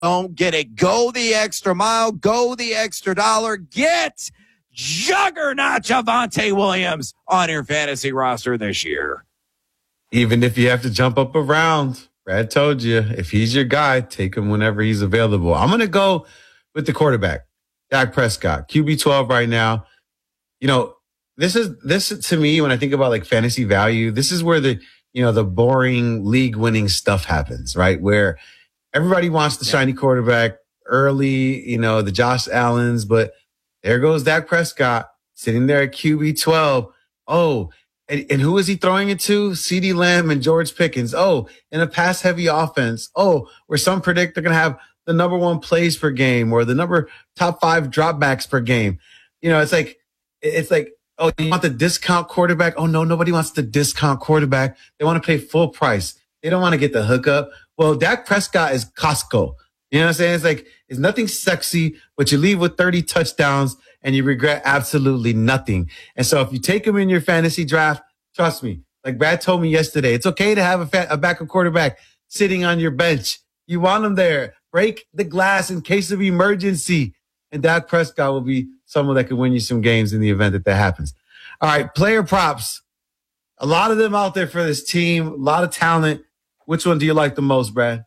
Don't get it. Go the extra mile. Go the extra dollar. Get juggernaut Javonte Williams on your fantasy roster this year. Even if you have to jump up around, Brad told you, if he's your guy, take him whenever he's available. I'm going to go with the quarterback, Dak Prescott, QB12 right now. You know, this to me, when I think about like fantasy value, this is where the boring league winning stuff happens, right? Where everybody wants the shiny quarterback early, the Josh Allens, but there goes Dak Prescott sitting there at QB12. Oh, and who is he throwing it to? CeeDee Lamb and George Pickens. Oh, in a pass heavy offense. Oh, where some predict they're going to have the number 1 plays per game or the top 5 dropbacks per game. It's like, oh, you want the discount quarterback? Oh, no, nobody wants the discount quarterback. They want to pay full price. They don't want to get the hookup. Well, Dak Prescott is Costco. You know what I'm saying? It's like, it's nothing sexy, but you leave with 30 touchdowns and you regret absolutely nothing. And so if you take him in your fantasy draft, trust me, like Brad told me yesterday, it's okay to have a backup quarterback sitting on your bench. You want him there. Break the glass in case of emergency. And Dak Prescott will be someone that can win you some games in the event that happens. All right, player props. A lot of them out there for this team, a lot of talent. Which one do you like the most, Brad?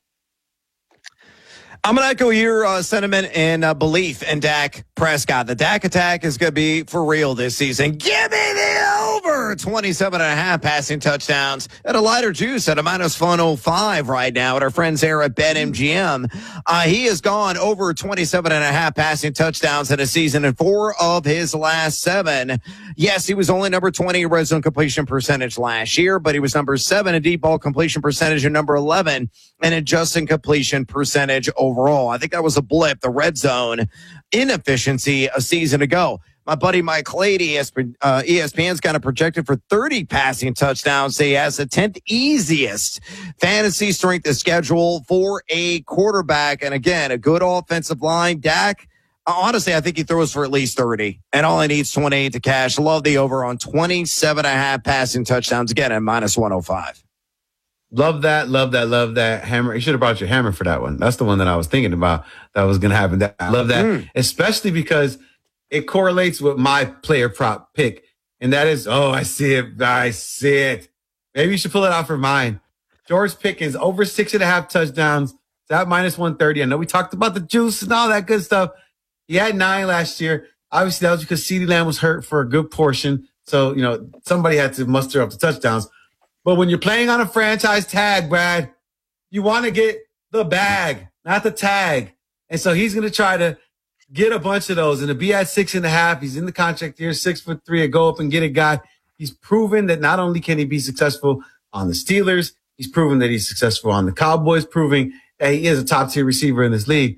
I'm going to echo your sentiment and belief in Dak Prescott. The Dak attack is going to be for real this season. Give me the over 27.5 passing touchdowns at a lighter juice at a minus 105 right now at our friends here at BetMGM. He has gone over 27.5 passing touchdowns in a season in 4 of his last 7. Yes, he was only number 20 in red zone completion percentage last year, but he was number 7 in deep ball completion percentage and number 11 in adjusting completion percentage overall. I think that was a blip, the red zone inefficiency a season ago. My buddy Mike Clady, ESPN's kind of projected for 30 passing touchdowns. He has the 10th easiest fantasy strength of schedule for a quarterback. And again, a good offensive line. Dak, honestly, I think he throws for at least 30 and all he needs 28 to cash. Love the over on 27.5 passing touchdowns again at minus 105. Love that. Hammer. You should have brought your hammer for that one. That's the one that I was thinking about that was going to happen. I love that, especially because it correlates with my player prop pick. And that is, I see it. Maybe you should pull it out for mine. George Pickens, over 6.5 touchdowns. It's at minus 130. I know we talked about the juice and all that good stuff. He had 9 last year. Obviously, that was because CeeDee Lamb was hurt for a good portion. So, somebody had to muster up the touchdowns. But when you're playing on a franchise tag, Brad, you want to get the bag, not the tag. And so he's going to try to get a bunch of those and to be at 6.5. He's in the contract here, 6'3", and go up and get a guy. He's proven that not only can he be successful on the Steelers, he's proven that he's successful on the Cowboys, proving that he is a top tier receiver in this league.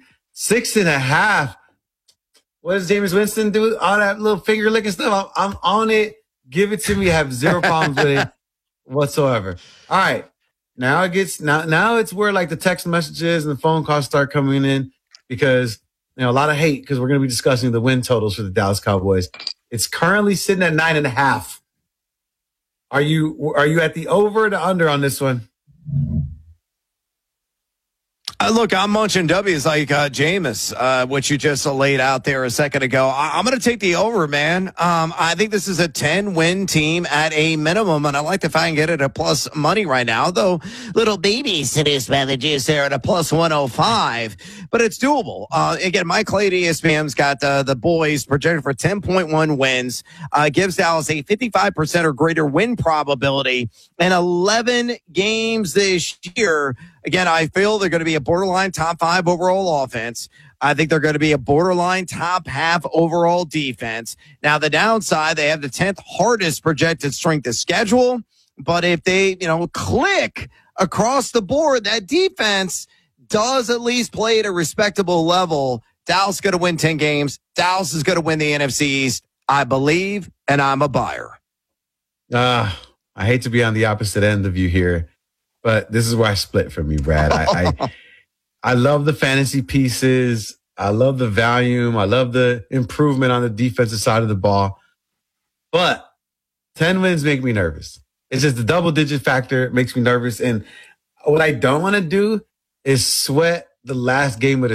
6.5. What does Jameis Winston do? All that little finger licking stuff. I'm on it. Give it to me. I have zero problems with it whatsoever. All right. Now it's where like the text messages and the phone calls start coming in because a lot of hate because we're going to be discussing the win totals for the Dallas Cowboys. It's currently sitting at 9.5. Are you at the over or the under on this one? Look, I'm munching W's like Jameis, which you just laid out there a second ago. I'm going to take the over, man. I think this is a 10-win team at a minimum, and I like to find get it at plus money right now, though little baby seduced by the juice there at a plus 105, but it's doable. Again, Mike Clady, ESPN's got the boys projected for 10.1 wins, gives Dallas a 55% or greater win probability in 11 games this year. Again, I feel they're going to be a borderline top 5 overall offense. I think they're going to be a borderline top half overall defense. Now, the downside, they have the 10th hardest projected strength of schedule. But if they, click across the board, that defense does at least play at a respectable level. Dallas is going to win 10 games. Dallas is going to win the NFC East. I believe, and I'm a buyer. I hate to be on the opposite end of you here. But this is where I split from you, Brad. I love the fantasy pieces. I love the volume. I love the improvement on the defensive side of the ball. But 10 wins make me nervous. It's just the double-digit factor makes me nervous. And what I don't want to do is sweat the last game of the